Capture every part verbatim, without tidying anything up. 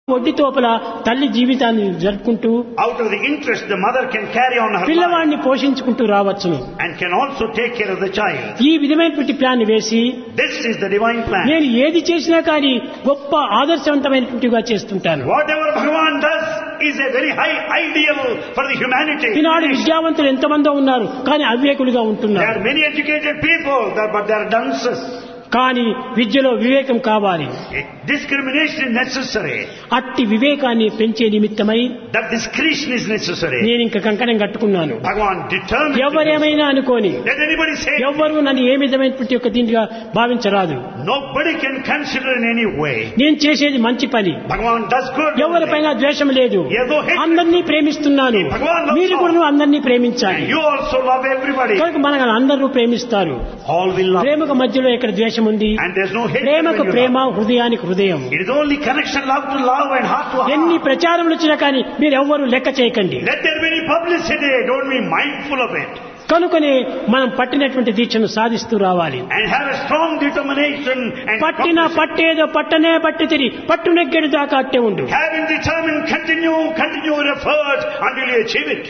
ఒడ్డి తోపల తల్లి జీవితాన్ని జరుపుకుంటూ out of the interest the mother can carry on her life పిల్లవాడిని పోషించుకుంటూ రావచ్చును. and can also take care of the child. ఈ విధమైనటువంటి ప్లాన్ వేసి This is the divine plan. నేను ఏది చేసినా కానీ గొప్ప ఆదర్శవంతమైనటువంటిగా చేస్తుంటాను. Whatever Bhagavan does is a very high ideal for the humanity. ఈనాడు విద్యావంతులు ఎంతమందో ఉన్నారు కానీ అవివేకులుగా There ఉంటున్నారు. are many educated people, but they are dunces. కానీ విద్యలో వివేకం కావాలి. Discrimination is necessary. అట్టి వివేకాన్ని పెంచే నిమిత్తమై That discretion is necessary. నేను ఇంక కంకణం కట్టుకున్నాను. Bhagavan determined. ఎవరేమైనా అనుకోని Let anybody say. ఎవ్వరూ నన్ను ఏ విధమైనటువంటి ఒక దీనిగా భావించరాదు. Nobody can consider in any way. నేను చేసేది మంచి పని. Bhagavan does good. ఎవరిపైన ద్వేషం లేదు. ఏదో hate. అందరినీ ప్రేమిస్తున్నాను. మీరు కూడా అందరినీ ప్రేమించాలి. You also love everybody. కనుక మనల్ని అందరూ ప్రేమిస్తారు. All will love. ప్రేమకు మధ్యలో ఇక్కడ ద్వేషం ఉంది. And there's no hate. ప్రేమకు ప్రేమ, హృదయానికి హృదయం. It is only connection, love to love and heart to heart. ఎన్ని ప్రచారములు వచ్చినా కానీ మీరు ఎవ్వరూ లెక్క చేయకండి. Let there be any publicity. Don't be mindful of it. కనుకనే మనం పట్టినటువంటి దీక్షను సాధిస్తూ రావాలి. And have a strong determination. And పట్టిన పట్టేదో పట్టనే పట్టి తిరి పట్టు నెగ్గడి దాకా అట్టే ఉండు. having determined, continue, continue your effort until you achieve it.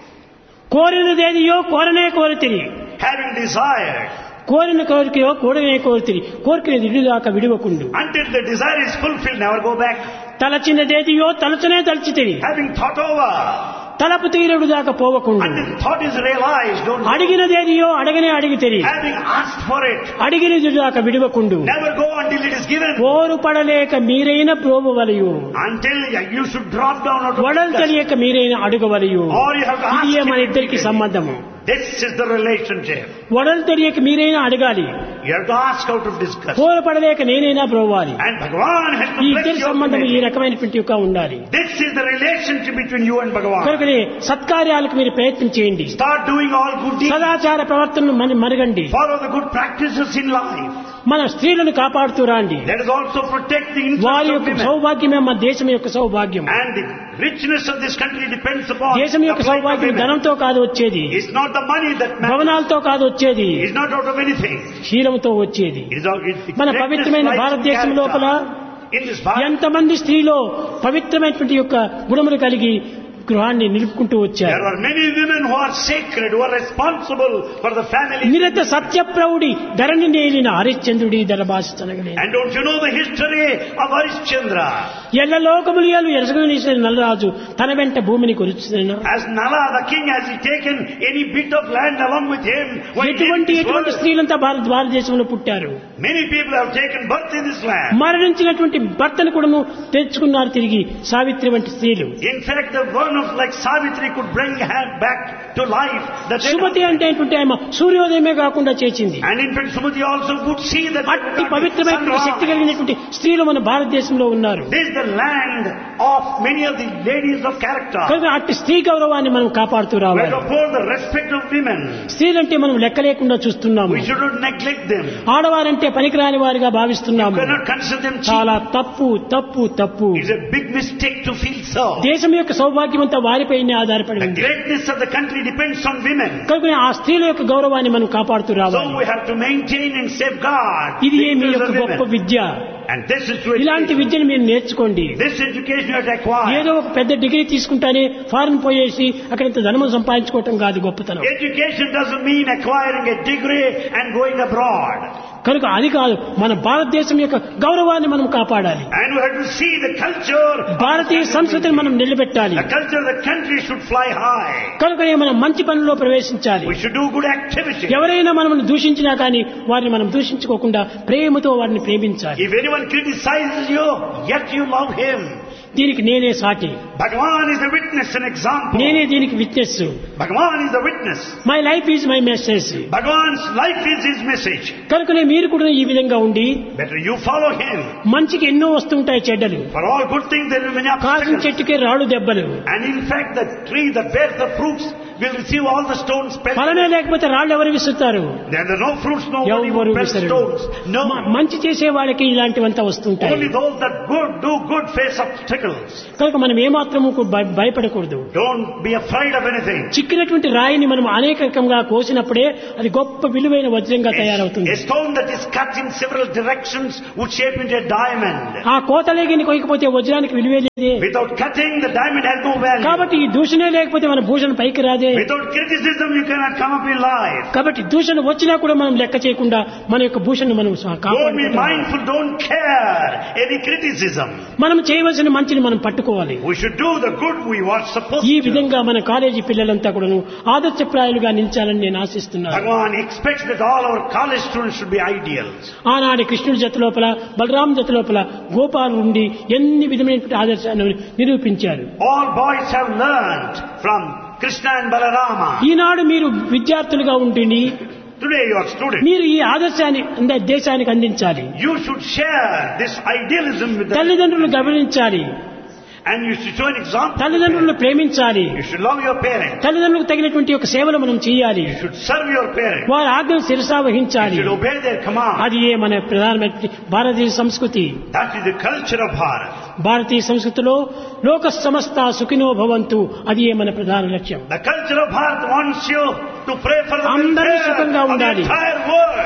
కోరినదేదియో కోరనే కోరితిరి. Having desired. కోరిన కోరికయో కోడనే కోరితిరి. కోరికనేది ఇడిదాకా విడివకుండు. Until the desire is fulfilled, never go back. తలచినదేదియో తలచనే తలచితిరి. Having thought over. తలపు తీరుడు దాకా పోవకుండు. Until thought is realized, don't go. అడిగినదేదియో అడగనే అడిగితిరి. Having asked for it. అడిగినది దాకా విడివకుండు. Never go until it is given. పోరు పడలేక మీరైన ప్రోబవలయు. Until you should drop down out of వడలు తెలియక మీరైన అడుగవలయు. or you have to ask. ఇది మన ఇద్దరికి సంబంధము. This is the relationship. వడలు తెలియక మీరైనా అడగాలి. You have to ask out of disgust. పోరు పడలేక నేనైనా బ్రోవాలి. And Bhagavan has to ఈ bless ఇద్దరి you సంబంధం ఈ ultimately. రకమైనటువంటి యొక్క ఉండాలి. This is the relationship between you and Bhagavan. కనుకనే సత్కార్యాలకు మీరు ప్రయత్నం చేయండి. Start doing all good deeds. సదాచార ప్రవర్తనను మన మరగండి. Follow the good practices in life. మన స్త్రీలను కాపాడుతూ రాండి. Let us also protect the వారి interests of యొక్క women. సౌభాగ్యమే మన దేశం యొక్క సౌభాగ్యం. And the richness of this country depends upon దేశం యొక్క the plight of సౌభాగ్యం women. ధనంతో కాదు వచ్చేది. It's not the money that matters. భవనాలతో కాదు వచ్చేది. It's not out of anything. శీలంతో వచ్చేది. It is out of the మన greatness పవిత్రమైన lies in భారతదేశం లోపల character. In this Bharat, ఎంతమంది స్త్రీలో పవిత్రమైనటువంటి యొక్క గుణములు కలిగి గృహాన్ని నిలుపుకుంటూ వచ్చారు. there are many women who are sacred, who are responsible for the family. నిరత సత్యప్రౌఢి Dharani నేలిన హరిశ్చంద్రుడి ధరభాషితనగలే. And don't you know the history of Harishchandra? ఎల్ల లోకములు ఎలు ఎరసగనిసిన నల్లరాజు తన వెంట భూమిని కొలుచున. As Nala the king, has he taken any bit of land along with him? When he ఎటువంటి came to ఎటువంటి this world? స్త్రీలంతా భారత భారతదేశంలో పుట్టారు. Many people have taken birth in this land. మరణించినటువంటి భర్తను కూడాను తెచ్చుకున్నారు తిరిగి సావిత్రి వంటి స్త్రీలు. In fact, the one of like Savitri could bring her back to life. That Sumathi అంటే ఏంటంటే ఆమె సూర్యోదయమే కాకుండా చేసింది. and in fact, Sumati also could see that అట్టి పవిత్రమైనటువంటి శక్తి కలిగినటువంటి స్త్రీలు మన భారతదేశంలో ఉన్నారు. this is the land of many of the ladies of character. కనుక అట్టి స్త్రీ గౌరవాన్ని మనం కాపాడుతూ We రావాలి. have to uphold the respect of women. స్త్రీలంటే మనం లెక్క లేకుండా చూస్తున్నాము. We should not neglect them. ఆడవారంటే పనికిరాని వారిగా భావిస్తున్నాము. We cannot consider them cheap. చాలా తప్పు తప్పు తప్పు. It's a big mistake to feel so. దేశం యొక్క సౌభాగ్యం అంతా వారిపైనే ఆధారపడి The ఉంది. greatness of the country depends on women. కనుక ఆ స్త్రీల యొక్క గౌరవాన్ని మనం కాపాడుతూ So రావాలి. we have to maintain and safeguard ఇది the మీ interests యొక్క of గొప్ప women. Vidya. And this is to ఇలాంటి education. విద్యను మీరు నేర్చుకోండి. This education you have to acquire. ఏదో ఒక పెద్ద డిగ్రీ తీసుకుంటానే ఫారెన్ పోయేసి అక్కడ ఇంత ధనము సంపాదించుకోవటం కాదు గొప్పతనం. Education doesn't mean acquiring a degree and going abroad. కనుక అది కాదు, మన భారతదేశం యొక్క గౌరవాన్ని మనం కాపాడాలి. And we have to see the culture. భారతీయ సంస్కృతిని మనం నిలబెట్టాలి. The culture of the country should fly high. కనుకనే మనం మంచి పనుల్లో ప్రవేశించాలి. We should do good activity. ఎవరైనా మనల్ని దూషించినా కానీ వారిని మనం దూషించుకోకుండా ప్రేమతో వారిని ప్రేమించాలి. If anyone criticizes you, yet you love him. దీనికి నేనే సాటి. Bhagavan is the witness, an example. నేనే దీనికి witness. Bhagavan is the witness. My life is my message. Bhagavan's life is his message. కనుకనే మీరు కూడా ఈ విధంగా ఉండి Better you follow him. మంచికి ఎన్నో వస్తుంటాయి చెడ్డలు. For all good things there will be many కాసిన obstacles. చెట్టుకే రాళ్ళు దెబ్బలు. And in fact the tree that bears the fruits will receive all the stones pelted. ఫలమే లేకపోతే రాళ్ళు ఎవరు విసురుతారు? There are no fruits, nobody ఎవరు will pelt విసరరు. stones. No. మ- మంచి చేసే వాళ్ళకి ఇలాంటివంతా వస్తుంటాయి. Only those that good do good face obstacles. కనుక మనం ఏమాత్రము భయ- భయపడకూడదు. Don't be afraid of anything. చిక్కినటువంటి రాయిని మనం అనేక రకంగా కోసినప్పుడే అది గొప్ప విలువైన వజ్రంగా తయారవుతుంది. A stone that is cut in several directions would shape into a diamond. ఆ కోతలేగిని కొయ్యకపోతే వజ్రానికి విలువే లేదే. Without cutting, the diamond has no value. కాబట్టి ఈ దూషణే లేకపోతే మన భూషణ పైకి రాదే. Without criticism, you cannot come up in life. కాబట్టి దూషణ వచ్చినా కూడా మనం లెక్క చేయకుండా మన యొక్క భూషణ మనం Don't be కాపాడుకోవాలి. mindful, don't care any criticism. మనం చేయవలసిన మంచిని మనం పట్టుకోవాలి. We should do the good we were supposed ఈ to. విధంగా మన కాలేజీ పిల్లలంతా కూడాను ఆదర్శప్రాయాలుగా నిలిచాలని నేను ఆశిస్తున్నాను. Bhagavan expects that all our college students should be ideals. ఆనాడు కృష్ణుడి జత లోపల బలరాం జత లోపల గోపాలు ఉండి ఎన్ని విధమైనటువంటి ఆదర్శాలను నిరూపించారు. All boys have learned from Krishna and Balarama. ఈనాడు మీరు విద్యార్థులుగా ఉంటుంది Today you are students. మీరు ఈ ఆదర్శాన్ని అంద- దేశానికి అందించాలి. You should share this idealism with the తల్లిదండ్రులు గమనించాలి. and you should show an example. తల్లిదండ్రులను ప్రేమించాలి. You should love your parents. తల్లిదండ్రులకు తగినటువంటి యొక్క సేవలు మనం చేయాలి. You should serve your parents. వారి ఆజ్ఞను శిరసా You వహించాలి. should obey their command. అది ఏ మన ప్రధానమైన భారతీయ సంస్కృతి. That is the culture of Bharat. భారతీయ సంస్కృతిలో లోక సమస్త సుఖినో భవంతు అది ఏ మన ప్రధాన లక్ష్యం. The culture of Bharat wants you to pray for the అందరూ welfare సుఖంగా of the ఉండాలి. entire world.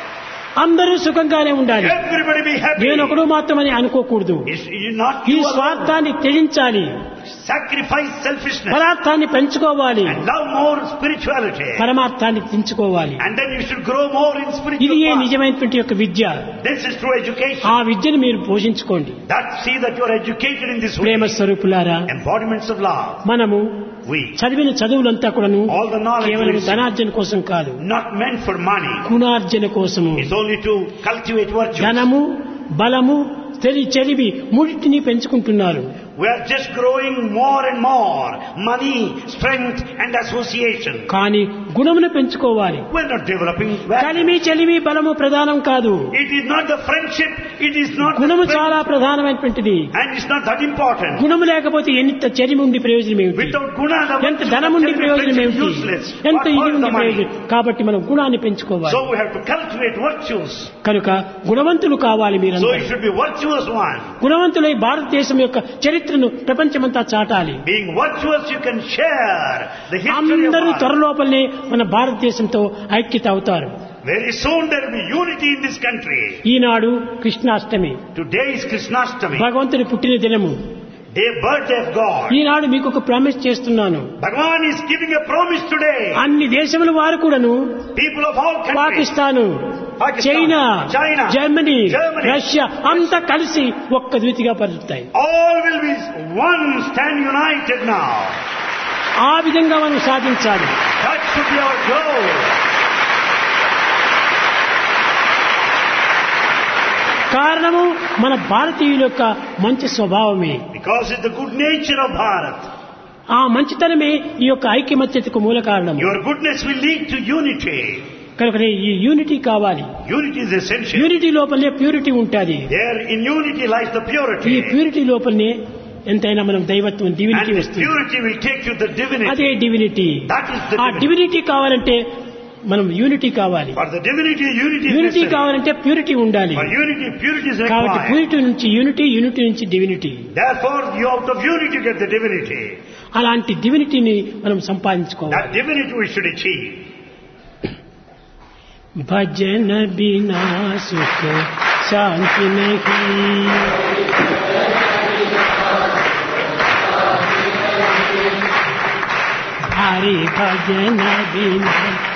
అందరూ సుఖంగానే ఉండాలి. Everybody be happy. నేను ఒకడు మాత్రమని అనుకోకూడదు. It's, you not ఈ you alone. స్వార్థాన్ని త్యజించాలి. Sacrifice selfishness పదార్థాన్ని పెంచుకోవాలి. and love more spirituality. పరమార్థాన్ని పెంచుకోవాలి. And then you should grow more in ఇది spiritual ఏ path. నిజమైనటువంటి యొక్క విద్య. This is true education. ఆ విద్యను మీరు పోషించుకోండి. That see that you are educated in this way. ప్రేమ స్వరూపులారా, Embodiments of love. మనము We చదివిన చదువులంతా కూడాను all the knowledge కేవలం we receive, ధనార్జన కోసం కాదు, not meant for money. గుణార్జన కోసము. It's only to cultivate virtue. ధనము బలము తెలి చెలివి మూడింటిని పెంచుకుంటున్నారు. We are just growing more and more. Money, strength and association. కానీ గుణమును పెంచుకోవాలి. We are not developing value. కలిమి చెలిమి బలము ప్రధానం కాదు. It is not the friendship. It is not the గుణము strength, చాలా ప్రధానమైనటువంటిది. and it's not that important. గుణము లేకపోతే ఎంత చెలిమి ఉండి ప్రయోజనం ఏమిటి? Without guna, the ఎంత virtues ధనం of ఉండి ప్రయోజనం friendship ఏమిటి? useless. ఎంత What ఇది for ఉండి the money? ప్రయోజనం. కాబట్టి మనం గుణాన్ని పెంచుకోవాలి. So we have to cultivate virtues. కనుక గుణవంతులు కావాలి So మీరంతా. it should be virtuous one. గుణవంతులై భారతదేశం యొక్క చరిత్రను ప్రపంచమంతా చాటాలి. Being virtuous, you can share the history of అందరూ Bharat. త్వరలోపలనే మన భారతదేశంతో ఐక్యత అవుతారు. Very soon there will be unity in this country. Eenadu Krishnashtami, Today is Krishnashtami, భగవంతుని పుట్టిన దినము. day birthday of God. ఈనాడు మీకు ఒక ప్రామిస్ చేస్తున్నాను. Bhagavan is giving a promise today. అన్ని దేశముల వారు కూడాను People of all countries, Pakistan, Pakistan, China, China, Germany, Germany, Russia అంతా కలిసి ఒక్క ద్వితిగా పరుస్తాయి. all will be one, stand united now. ఆ విధంగా మనం సాధించాలి. That should be our goal. కారణము మన భారతీయుల యొక్క మంచి స్వభావమే. Because it's the good nature of Bharat. ఆ మంచితనమే ఈ యొక్క ఐక్యమత్యతకు మూల కారణం. Your goodness will lead to unity. కనుకనే ఈ యూనిటీ కావాలి. Unity is essential. యూనిటీ లోపలనే ప్యూరిటీ ఉంటుంది. There in unity lies the ఈ purity. ప్యూరిటీ లోపలనే ఎంతైనా మనం దైవత్వం And డివినిటీ this వస్తుంది. purity will take you the divinity. అదే డివినిటీ. That is the ఆ divinity. డివినిటీ కావాలంటే మనం యూనిటీ కావాలి. For the divinity, unity is unity necessary. కావాలంటే ప్యూరిటీ ఉండాలి. For unity, purity is కాబట్టి required. ప్యూరిటీ నుంచి యూనిటీ, యూనిటీ నుంచి divinity. Therefore, you out of unity get the divinity. అలాంటి డివినిటీని మనం సంపాదించుకోవాలి. That divinity we should achieve. భజన బినా సుఖ శాంతి నహీ, హరి భజన బినా